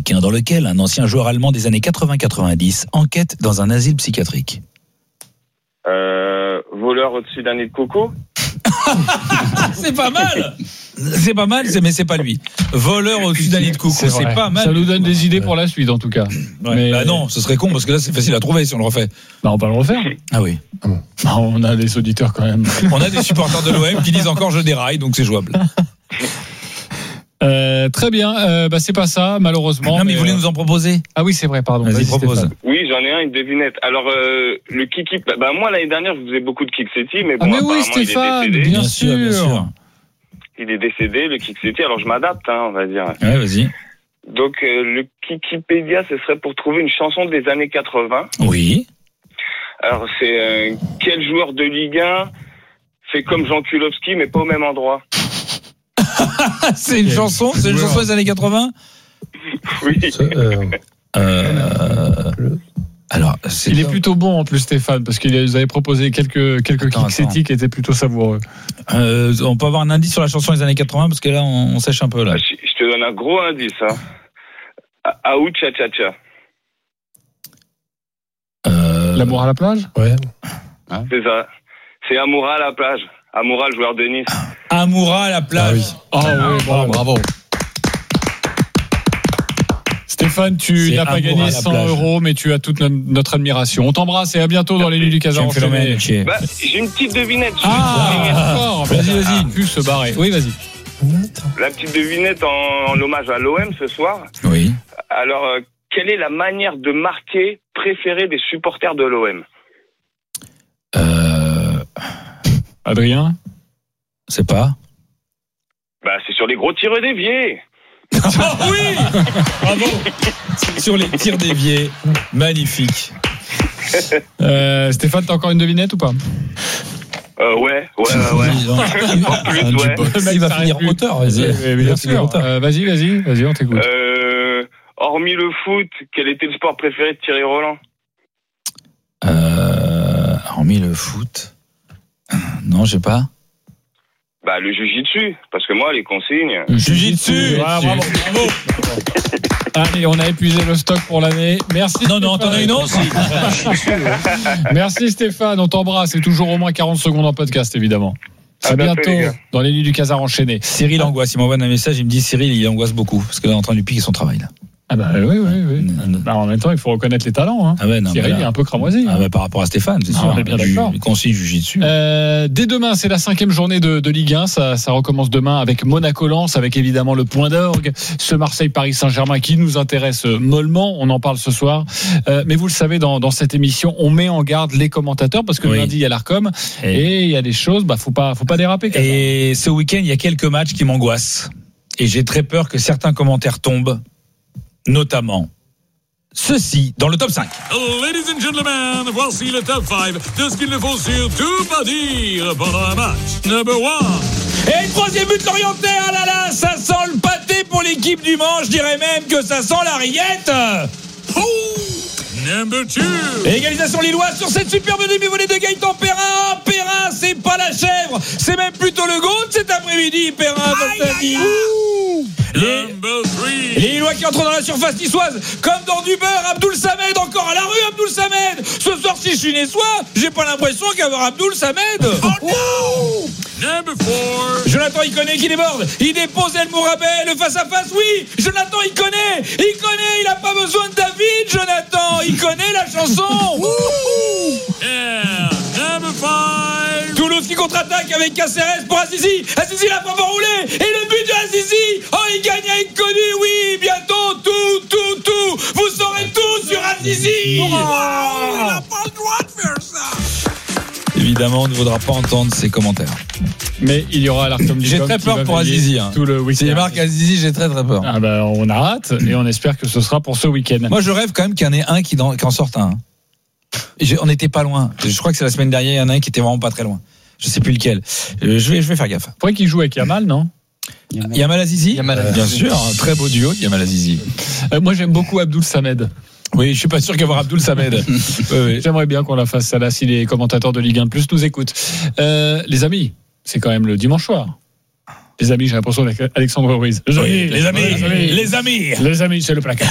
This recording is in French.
américain dans lequel un ancien joueur allemand des années 80-90 enquête dans un asile psychiatrique? Voleur au-dessus d'un nid de coco. C'est pas mal. C'est pas mal, mais c'est pas lui. Voleur au-dessus d'un nid de coco, c'est pas mal. Ça nous donne des idées pour la suite en tout cas. Ouais. Mais Bah non, ce serait con parce que là c'est facile à trouver si on le refait. Bah on va le refaire. Ah oui. Bah, on a des auditeurs quand même. On a des supporters de l'OM qui disent encore je déraille, donc c'est jouable. Très bien, bah c'est pas ça malheureusement. Non mais vous voulez nous en proposer? Ah oui c'est vrai, pardon. Vas-y, propose. Stéphane. Oui, j'en ai un, une devinette. Alors, le Kiki... Bah, moi, l'année dernière, je faisais beaucoup de Kick City, mais bon, Ah mais oui apparemment, Stéphane, il est décédé. bien sûr. Il est décédé, le Kick City, alors je m'adapte, on va dire. Ouais, vas-y. Donc, le Kikipédia, ce serait pour trouver une chanson des années 80. Oui. Alors, c'est quel joueur de Ligue 1 fait comme Jean Kulowski, mais pas au même endroit? C'est une chanson des années 80? Oui. Alors, Il est plutôt bon en plus Stéphane parce qu'il nous avait proposé quelques Kick qui étaient plutôt savoureux. On peut avoir un indice sur la chanson des années 80 parce que là on sèche un peu là. Je te donne un gros indice. Aou Cha Cha Cha. L'amour à la plage? Ouais. C'est ça. C'est Amoura à la plage. Amoura, le joueur de Nice. Amoura à la plage. Ah oui. Oh oui, bravo. Stéphane, tu n'as pas gagné 100 €, mais tu as toute notre admiration. On t'embrasse et à bientôt dans les nuits du Casar enchaîné. Bah, j'ai une petite devinette. D'accord. Vas-y. Plus se barrer. Oui, vas-y. La petite devinette en l'hommage à l'OM ce soir. Oui. Alors, quelle est la manière de marquer préférée des supporters de l'OM? Adrien? C'est pas. Bah, c'est sur les gros tirs déviés. Oh oui. Bravo. Sur les tirs déviés. Magnifique. Stéphane, t'as encore une devinette ou pas? Ouais. En plus, ouais. Le mec va finir auteur. Bien sûr. Vas-y, on t'écoute. Hormis le foot, quel était le sport préféré de Thierry Roland? Hormis le foot. Non, je sais pas. Bah, le jiu-jitsu, parce que moi, les consignes... Jiu-jitsu. Bravo. Allez, on a épuisé le stock pour l'année. Merci. Non, t'en as une autre aussi. Merci Stéphane, on t'embrasse. C'est toujours au moins 40 secondes en podcast, évidemment. À bientôt dans les nuits du Casar enchaîné. Cyril angoisse, il m'envoie un message, il me dit Cyril, il angoisse beaucoup, parce qu'il est en train de lui piquer son travail là. Ah bah oui. Bah, en même temps, il faut reconnaître les talents. Hein. Ah ouais, non, Cyril est un peu cramoisi. Ah bah, par rapport à Stéphane, c'est sûr. On est bien d'accord. Il consigne jiu-jitsu. Dès demain, c'est la 5e journée de Ligue 1. Ça recommence demain avec Monaco-Lens, avec évidemment le point d'orgue. Ce Marseille-Paris Saint-Germain qui nous intéresse mollement. On en parle ce soir. Mais vous le savez, dans cette émission, on met en garde les commentateurs parce que lundi, il y a l'Arcom et il y a des choses, faut pas déraper. Et ce week-end, il y a quelques matchs qui m'angoissent. Et j'ai très peur que certains commentaires tombent, notamment ceci dans le top 5. Ladies and gentlemen, voici le top 5 de ce qu'il ne faut surtout pas dire pendant un match. Number 1. Et le troisième but l'Orientais, ah là là, ça sent le pâté pour l'équipe du Mans, je dirais même que ça sent la rillette. Oh. Number 2. Égalisation lilloise sur cette superbe demi-volée de Gaëtan Perrin. Perrin, c'est pas la chèvre, c'est même plutôt le goal cet après-midi, Perrin. Les Lillois qui entrent dans la surface niçoise comme dans du beurre. Abdoul Samed encore à la rue. Abdoul Samed. Ce soir si je suis niçois, j'ai pas l'impression qu'avoir Abdoul Samed. Oh non. Number 4. Jonathan Iconé qui déborde. Il dépose El Mourabet. Le face à face. Oui, Jonathan Iconé. Il a pas besoin de David. Jonathan, il connaît la chanson. Yeah. Number 5. Toulouse qui contre-attaque avec Caceres pour Azizi. Azizi l'a pas enroulé. Et le but de Azizi. Oh, il gagne avec Connu. Oui, bientôt tout. Vous saurez tout sur Azizi. Il n'a pas le droit de faire ça. Évidemment, on ne voudra pas entendre ces commentaires. Mais il y aura l'Arcom. J'ai très peur pour Azizi. Tout le week-end. C'est marque Azizi, j'ai très peur. Ah bah, on a hâte et on espère que ce sera pour ce week-end. Moi, je rêve quand même qu'il y en ait un qui en sorte un. On n'était pas loin. Je crois que c'est la semaine dernière, il y en a un qui était vraiment pas très loin. Je sais plus lequel. Je vais faire gaffe. Faudrait qu'il joue avec Yamal, non? Yamal Azizi. Bien sûr, un très beau duo, Yamal Azizi. Moi, j'aime beaucoup Abdoul Samed. Oui, je suis pas sûr qu'avoir Abdoul Samed. Oui. J'aimerais bien qu'on la fasse ça là si les commentateurs de Ligue 1 Plus nous écoutent. Les amis, c'est quand même le dimanche soir. Les amis, j'ai l'impression d'Alexandre Ruiz. Les amis, c'est le placard.